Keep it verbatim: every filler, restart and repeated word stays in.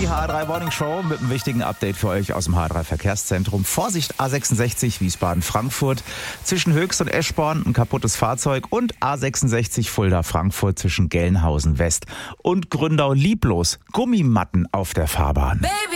die H drei Morning Show mit einem wichtigen Update für euch aus dem H drei Verkehrszentrum. Vorsicht, A sechsundsechzig Wiesbaden-Frankfurt. Zwischen Höchst und Eschborn ein kaputtes Fahrzeug und A sechsundsechzig Fulda-Frankfurt zwischen Gelnhausen West und Gründau-Lieblos. Gummimatten auf der Fahrbahn. Baby.